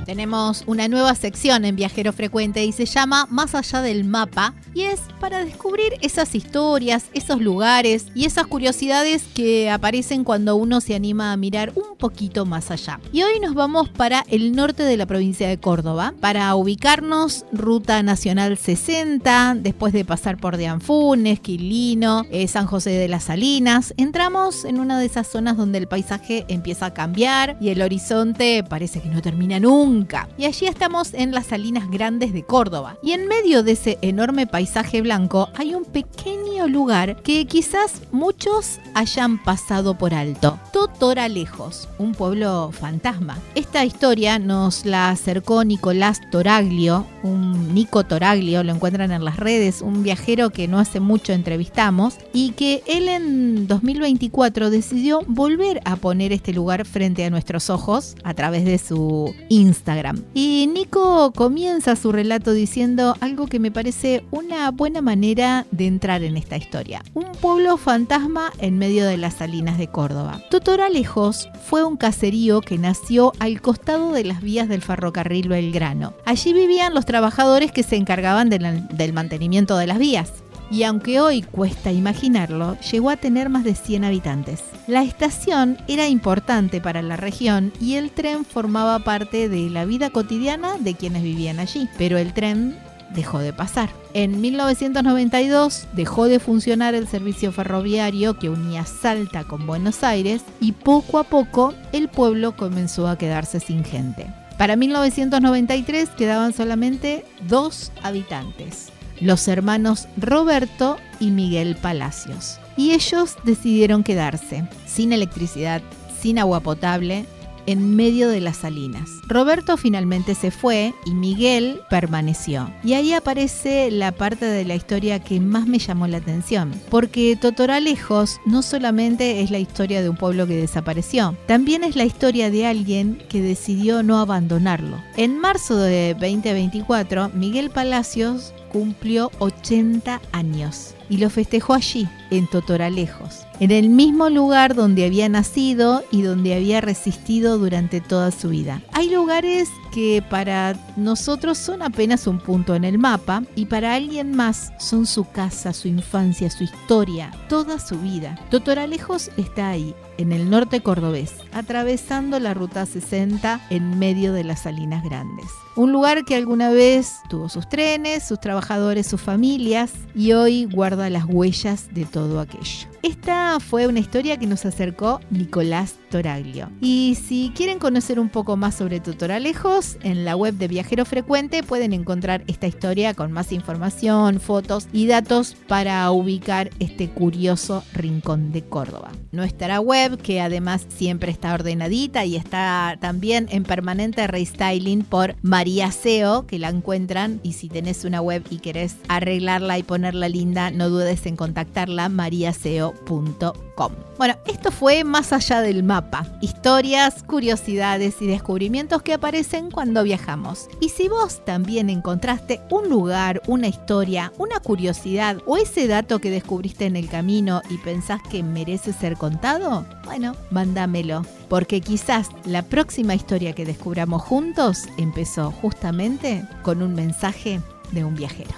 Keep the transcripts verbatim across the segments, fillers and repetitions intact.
Tenemos una nueva sección en Viajero Frecuente y se llama Más allá del mapa, y es para descubrir esas historias, esos lugares y esas curiosidades que aparecen cuando uno se anima a mirar un poquito más allá. Y hoy nos vamos para el norte de la provincia de Córdoba para ubicarnos. Ruta Nacional sesenta, después de pasar por Dianfunes, Quilino, eh, San José de las Salinas, entramos en una de esas zonas donde el paisaje empieza a cambiar y el horizonte parece que no termina nunca. Y allí estamos en las Salinas Grandes de Córdoba. Y en medio de ese enorme paisaje blanco hay un pequeño lugar que quizás muchos hayan pasado por alto. Totoralejos, un pueblo fantasma. Esta historia nos la acercó Nicolás Toraglio, un Nico Toraglio, lo encuentran en las redes, un viajero que no hace mucho entrevistamos y que él en dos mil veinticuatro decidió volver a poner este lugar frente a nuestros ojos a través de su Instagram. Y Nico comienza su relato diciendo algo que me parece una buena manera de entrar en esta historia. Un pueblo fantasma en medio de las Salinas de Córdoba. Totoralejos fue un caserío que nació al costado de las vías del ferrocarril Belgrano. Allí vivían los trabajadores que se encargaban de la, del mantenimiento de las vías. Y aunque hoy cuesta imaginarlo, llegó a tener más de cien habitantes. La estación era importante para la región y el tren formaba parte de la vida cotidiana de quienes vivían allí, pero el tren dejó de pasar. En mil novecientos noventa y dos dejó de funcionar el servicio ferroviario que unía Salta con Buenos Aires y poco a poco el pueblo comenzó a quedarse sin gente. Para mil novecientos noventa y tres quedaban solamente dos habitantes, los hermanos Roberto y Miguel Palacios. Y ellos decidieron quedarse sin electricidad, sin agua potable, en medio de las salinas. Roberto finalmente se fue y Miguel permaneció. Y ahí aparece la parte de la historia que más me llamó la atención, porque Totoralejos no solamente es la historia de un pueblo que desapareció, también es la historia de alguien que decidió no abandonarlo. En marzo de veinte veinticuatro, Miguel Palacios cumplió ochenta años y lo festejó allí, en Totoralejos, en el mismo lugar donde había nacido y donde había resistido durante toda su vida. Hay lugares que para nosotros son apenas un punto en el mapa y para alguien más son su casa, su infancia, su historia, toda su vida. Totoralejos está ahí, en el norte cordobés, atravesando la Ruta sesenta en medio de las Salinas Grandes. Un lugar que alguna vez tuvo sus trenes, sus trabajadores, sus familias y hoy guarda las huellas de todo aquello. Esta fue una historia que nos acercó Nicolás Toraglio. Y si quieren conocer un poco más sobre Totoralejos, en la web de Viajero Frecuente pueden encontrar esta historia con más información, fotos y datos para ubicar este curioso rincón de Córdoba. Nuestra web, que además siempre está ordenadita y está también en permanente restyling por María S E O, que la encuentran, y si tenés una web y querés arreglarla y ponerla linda, no dudes en contactarla, maria s e o punto com. Bueno, esto fue Más allá del mapa, historias, curiosidades y descubrimientos que aparecen cuando viajamos. Y si vos también encontraste un lugar, una historia, una curiosidad o ese dato que descubriste en el camino y pensás que merece ser contado, bueno, mándamelo, porque quizás la próxima historia que descubramos juntos empezó justamente con un mensaje de un viajero.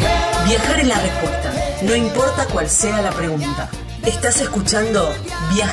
Viajar es la respuesta, no importa cuál sea la pregunta. Estás escuchando Viaje